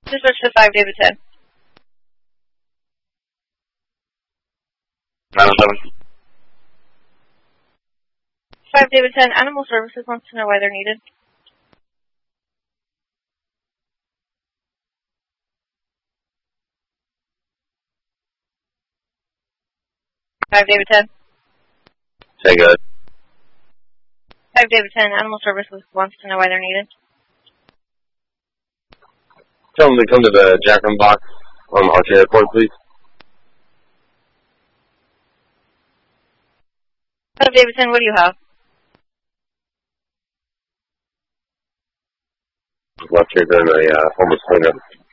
Dispatch to 5 David 10. 907. 5 David 10, Animal Services wants to know why they're needed. David 10. Say good. 5 David 10, Animal Services wants to know why they're needed. Tell them to come to the Jackman box on Archer Airport, please. 5 David 10, what do you have? Left here doing a homeless cleanup.